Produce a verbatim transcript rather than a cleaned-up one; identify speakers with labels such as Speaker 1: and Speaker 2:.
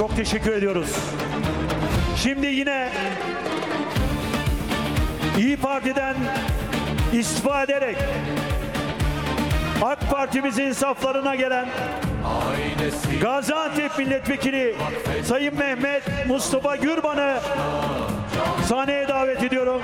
Speaker 1: Çok teşekkür ediyoruz. Şimdi yine İyi Parti'den istifa ederek AK Parti'mizin saflarına gelen Gaziantep Milletvekili Sayın Mehmet Mustafa Gürban'ı sahneye davet ediyorum.